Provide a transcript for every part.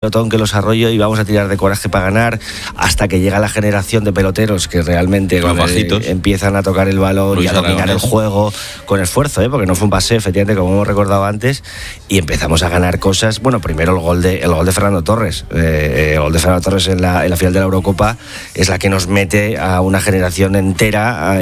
pelotón que los arroyo y vamos a tirar de coraje para ganar, hasta que llega la generación de peloteros que realmente empiezan a tocar el balón y a dominar el juego con esfuerzo, porque no fue un pase, efectivamente, como hemos recordado antes, y empezamos a ganar cosas. Bueno, primero el gol de Fernando Torres. El gol de Fernando Torres en la final de la Eurocopa es la que nos mete a una generación entera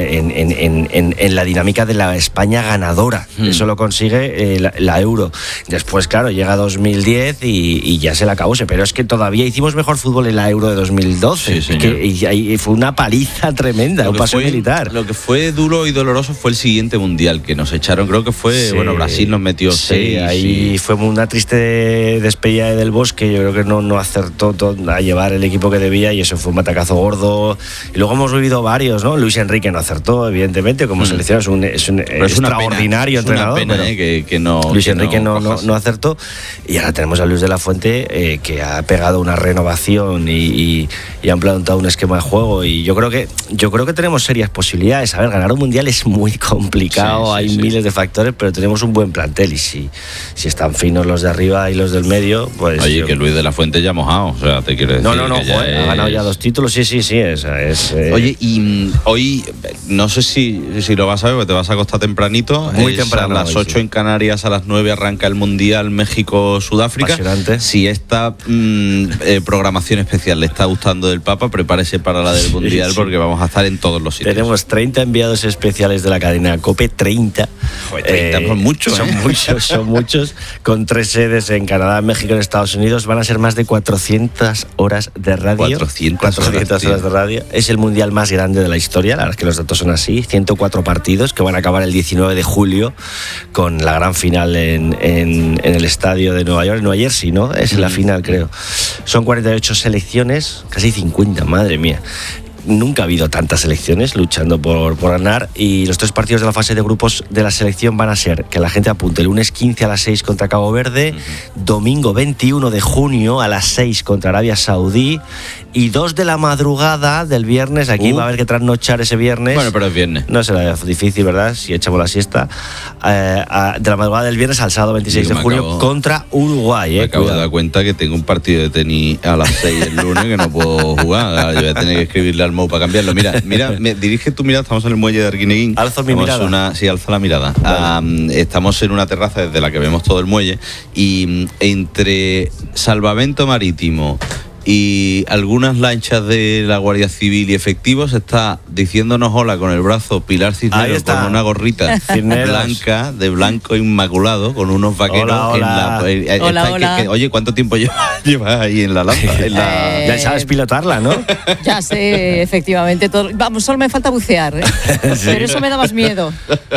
en la dinámica de la España ganadora. Eso lo consigue la Euro. Después, claro, llega 2010 y ya se la acabó. Pero es que todavía hicimos mejor fútbol en la Euro de 2012. Sí, y fue una paliza tremenda, un paseo militar. Lo que fue duro y doloroso fue el siguiente mundial que nos echaron. Creo que fue, Brasil nos metió 6. Ahí fue una triste despedida del Bosque. Yo creo que no acertó a llevar el equipo que debía y eso fue un matacazo gordo. Y luego hemos vivido varios, ¿no? Luis Enrique no acertó, evidentemente, como seleccionado. Es un extraordinario entrenador. Es una pena, que no. Luis Enrique no acertó. Y ahora tenemos a Luis de la Fuente, que ha pegado una renovación y ha implantado un esquema de juego, y yo creo que tenemos serias posibilidades. A ver, ganar un mundial es muy complicado, hay miles de factores, pero tenemos un buen plantel, y si están finos los de arriba y los del medio, pues... Oye, que Luis de la Fuente ya ha mojado, o sea, te quiero decir... No, ha ganado ya 2 títulos, sí, Oye, y hoy, no sé si lo vas a ver, porque te vas a acostar tempranito. Muy temprano. A las 8 en Canarias, a las 9 arranca el Mundial México-Sudáfrica. Apasionante. Si esta programación especial le está gustando del Papa, prepárese para la del Mundial, porque vamos a estar en todos los sitios. Tenemos 30 enviados especiales de la cadena COPE, 30. Joder, 30 son muchos. Son muchos, con 3 sedes en Canadá, México y en Estados Unidos. Van a ser más de 400 horas de radio. 400 horas de radio. Es el mundial más grande de la historia, la verdad es que los datos son así. 104 partidos que van a acabar el 19 de julio con la gran final en el estadio de Nueva York, en Nueva Jersey, ¿no? Es la final, creo. Son 48 selecciones, casi 50, madre mía. Nunca ha habido tantas selecciones luchando por ganar, y los 3 partidos de la fase de grupos de la selección van a ser, que la gente apunte, el lunes 15 a las 6 contra Cabo Verde, domingo 21 de junio a las 6 contra Arabia Saudí, y 2 de la madrugada del viernes, aquí va a haber que trasnochar ese viernes. Bueno, pero es viernes. No será difícil, ¿verdad? Si echamos la siesta. De la madrugada del viernes al sábado 26 de junio contra Uruguay. Me acabo de dar cuenta que tengo un partido de tenis a las 6 el lunes que no puedo jugar. Yo voy a tener que escribirle al Mou para cambiarlo. Mira, dirige tu mirada, estamos en el muelle de Arguineguín. Alzo mi mirada. Sí, alza la mirada. Vale. Estamos en una terraza desde la que vemos todo el muelle, y entre Salvamento Marítimo y algunas lanchas de la Guardia Civil y efectivos está diciéndonos hola con el brazo Pilar Cisneros, con una gorrita blanca, de blanco inmaculado, con unos vaqueros. Hola. Oye, ¿cuánto tiempo llevas ahí en la lanza? Ya sabes pilotarla, ¿no? Ya sé, efectivamente. Vamos, solo me falta bucear, sí. Pero eso me da más miedo.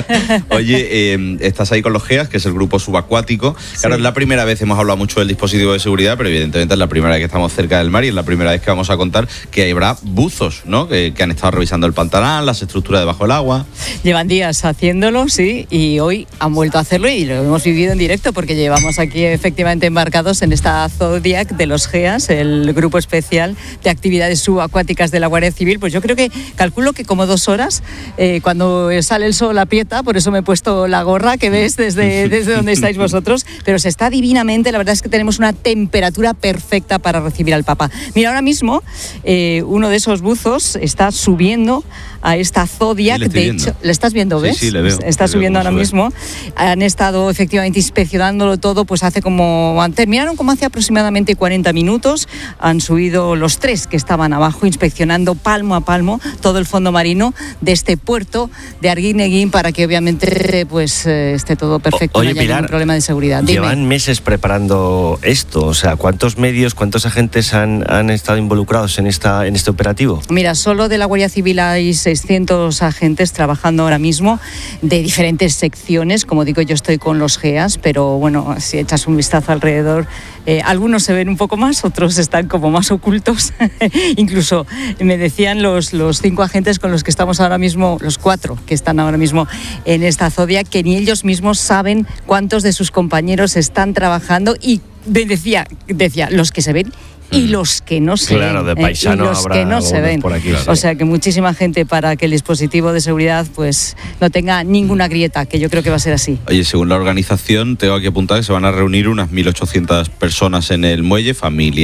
Oye, estás ahí con los GEAS, que es el grupo subacuático. Claro, es la primera vez, hemos hablado mucho del dispositivo de seguridad, pero evidentemente es la primera vez que estamos cerca del mar, y es la primera vez que vamos a contar que habrá buzos, ¿no? Que han estado revisando el Pantanal, las estructuras debajo del agua. Llevan días haciéndolo, sí, y hoy han vuelto a hacerlo, y lo hemos vivido en directo, porque llevamos aquí efectivamente embarcados en esta Zodiac de los GEAS, el grupo especial de actividades subacuáticas de la Guardia Civil. Pues yo creo que, calculo que como 2 horas, cuando sale el sol aprieta, por eso me he puesto la gorra que ves desde donde estáis vosotros, pero se está divinamente. La verdad es que tenemos una temperatura perfecta para recibir al Papa. Mira, ahora mismo uno de esos buzos está subiendo a esta Zodiac. De hecho, ¿le estás viendo, ves? Sí, le veo. Está subiendo ahora mismo. Han estado efectivamente inspeccionándolo todo, pues terminaron como hace aproximadamente 40 minutos. Han subido los 3 que estaban abajo, inspeccionando palmo a palmo todo el fondo marino de este puerto de Arguineguín, para que obviamente pues esté todo perfecto. Oye, no haya Pilar, ningún problema de seguridad. Llevan meses preparando esto, o sea, ¿cuántos medios, cuántos agentes han estado involucrados en este operativo? Mira, solo de la Guardia Civil hay 600 agentes trabajando ahora mismo de diferentes secciones. Como digo, yo estoy con los GEAS, pero bueno, si echas un vistazo alrededor, algunos se ven un poco más, otros están como más ocultos. Incluso me decían los 5 agentes con los que estamos ahora mismo, los 4 que están ahora mismo en esta Zodiac, que ni ellos mismos saben cuántos de sus compañeros están trabajando, y decía, los que se ven y los que no se ven. De paisano y los que no se ven. Por aquí, O sea que muchísima gente para que el dispositivo de seguridad pues no tenga ninguna grieta, que yo creo que va a ser así. Oye, según la organización, tengo aquí apuntado que se van a reunir unas 1.800 personas en el muelle, familia